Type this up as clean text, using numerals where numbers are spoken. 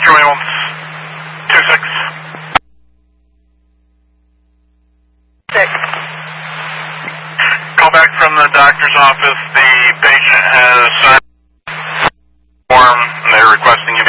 Metro Ambulance 26. 6. Call back from the doctor's office. The patient has signed a form and they're requesting you